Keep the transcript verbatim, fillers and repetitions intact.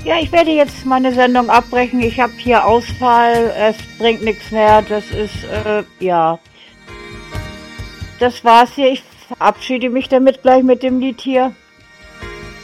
Ja, ich werde jetzt meine Sendung abbrechen. Ich habe hier Ausfall. Es bringt nichts mehr. Das ist, äh, ja. Das war's hier. Ich verabschiede mich damit gleich mit dem Lied hier.